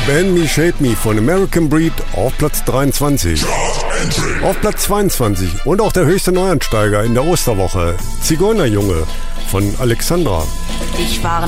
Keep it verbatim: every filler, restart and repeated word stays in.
Bend Me, Shape Me von American Breed auf Platz dreiundzwanzig. Auf Platz zweiundzwanzig und auch der höchste Neuansteiger in der Osterwoche, Zigeunerjunge von Alexandra. Ich war